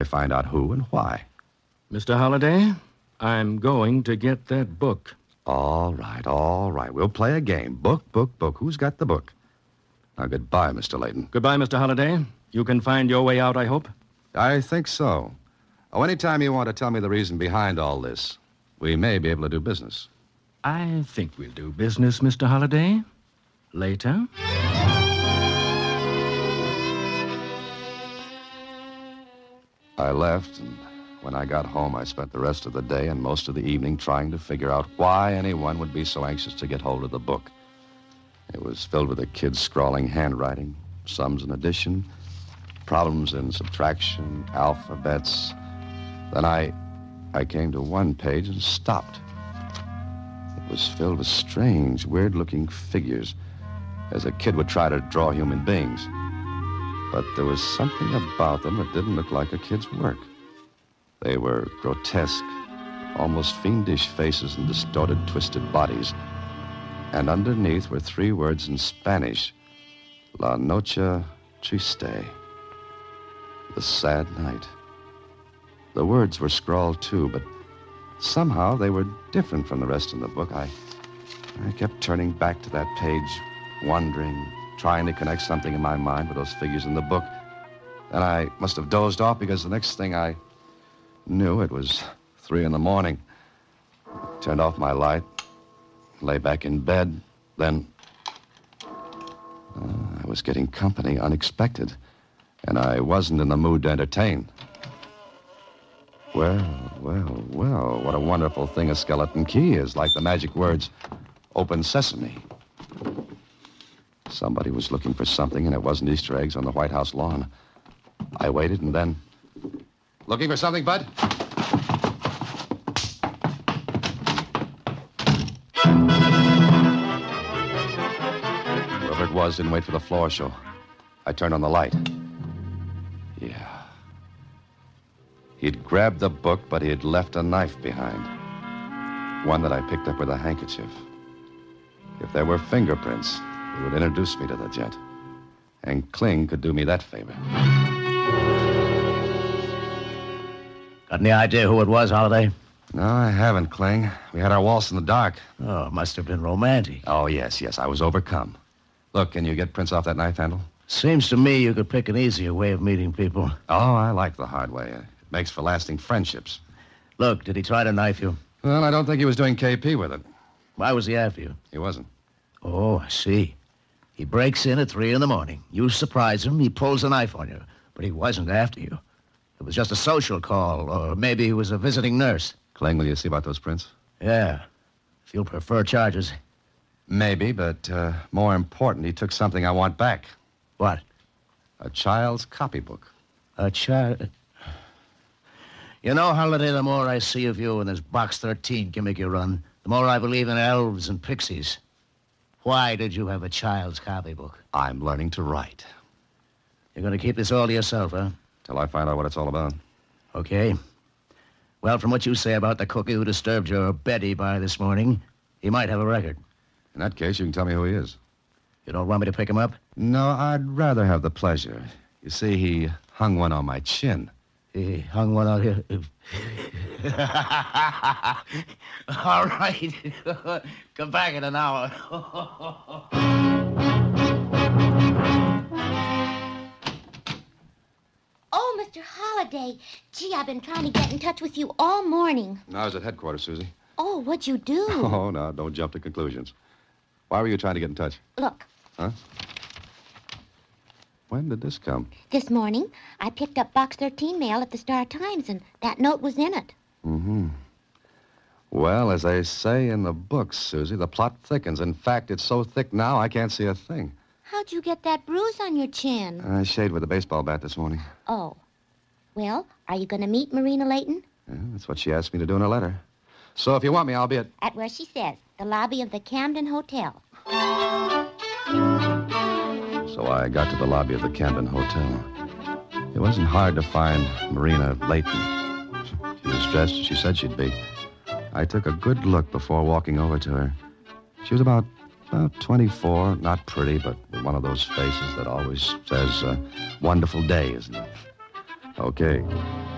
find out who and why. Mr. Holliday, I'm going to get that book. All right. We'll play a game. Book. Who's got the book? Now, goodbye, Mr. Layton. Goodbye, Mr. Holliday. You can find your way out, I hope? I think so. Oh, anytime you want to tell me the reason behind all this, we may be able to do business. I think we'll do business, Mr. Holliday. Later. I left, and when I got home, I spent the rest of the day and most of the evening trying to figure out why anyone would be so anxious to get hold of the book. It was filled with a kid's scrawling handwriting, sums and addition, problems in subtraction, alphabets. Then I came to one page and stopped. It was filled with strange, weird-looking figures, as a kid would try to draw human beings. But there was something about them that didn't look like a kid's work. They were grotesque, almost fiendish faces and distorted, twisted bodies. And underneath were 3 words in Spanish: La Noche Triste, the sad night. The words were scrawled too, but somehow they were different from the rest of the book. I kept turning back to that page, wondering, trying to connect something in my mind with those figures in the book. Then I must have dozed off, because the next thing I knew, it was 3 a.m. I turned off my light, lay back in bed. Then I was getting company unexpected, and I wasn't in the mood to entertain. Well, what a wonderful thing a skeleton key is, like the magic words, "Open Sesame." Somebody was looking for something, and it wasn't Easter eggs on the White House lawn. I waited, and then... Looking for something, Bud? Whoever it was didn't wait for the floor show. I turned on the light. Yeah. He'd grabbed the book, but he had left a knife behind. One that I picked up with a handkerchief. If there were fingerprints, it would introduce me to the gent. And Kling could do me that favor. Got any idea who it was, Holliday? No, I haven't, Kling. We had our waltz in the dark. Oh, it must have been romantic. Oh, yes. I was overcome. Look, can you get prints off that knife handle? Seems to me you could pick an easier way of meeting people. Oh, I like the hard way. It makes for lasting friendships. Look, did he try to knife you? Well, I don't think he was doing KP with it. Why was he after you? He wasn't. Oh, I see. He breaks in at 3 a.m. You surprise him, he pulls a knife on you. But he wasn't after you. It was just a social call, or maybe he was a visiting nurse. Kling, will you see about those prints? Yeah, if you'll prefer charges. Maybe, but more important, he took something I want back. What? A child's copybook. A child... You know, Holliday, the more I see of you in this Box 13 gimmick you run, the more I believe in elves and pixies. Why did you have a child's copybook? I'm learning to write. You're going to keep this all to yourself, huh? Till I find out what it's all about. Okay. Well, from what you say about the cookie who disturbed your Betty by this morning, he might have a record. In that case, you can tell me who he is. You don't want me to pick him up? No, I'd rather have the pleasure. You see, he hung one on my chin. He hung one out here. All right. Come back in an hour. Oh, Mr. Holliday. Gee, I've been trying to get in touch with you all morning. I was at headquarters, Susie. Oh, what'd you do? Oh, no, don't jump to conclusions. Why were you trying to get in touch? Look. Huh? When did this come? This morning, I picked up Box 13 mail at the Star-Times, and that note was in it. Mm-hmm. Well, as they say in the books, Susie, the plot thickens. In fact, it's so thick now I can't see a thing. How'd you get that bruise on your chin? I shaved with a baseball bat this morning. Oh. Well, are you going to meet Marina Layton? Yeah, that's what she asked me to do in her letter. So if you want me, I'll be at... At where she says, the lobby of the Camden Hotel. So I got to the lobby of the Camden Hotel. It wasn't hard to find Marina Layton. She was dressed as she said she'd be. I took a good look before walking over to her. She was about 24, not pretty, but with one of those faces that always says, wonderful day, isn't it? Okay.